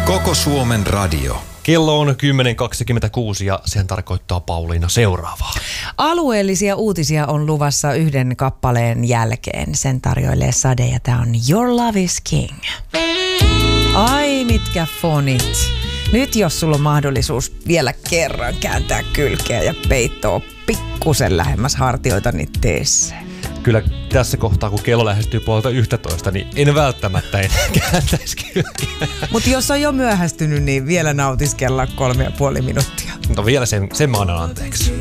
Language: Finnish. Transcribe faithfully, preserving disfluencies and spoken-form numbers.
Koko Suomen radio. Kello on kymmenen kaksikymmentäkuusi ja sehän tarkoittaa Pauliina seuraavaa. Alueellisia uutisia on luvassa yhden kappaleen jälkeen. Sen tarjoilee Sade ja tää on Your Love is King. Ai mitkä fonit. Nyt jos sulla on mahdollisuus vielä kerran kääntää kylkeä ja peittoa pikkusen lähemmäs hartioita, niin tee se. Kyllä tässä kohtaa, kun kello lähestyy puolta yksitoista, niin en välttämättä enää kääntäisi kylkeä. Mutta jos on jo myöhästynyt, niin vielä nautiskella kolme ja puoli minuuttia. Mutta vielä sen, sen mä annan anteeksi.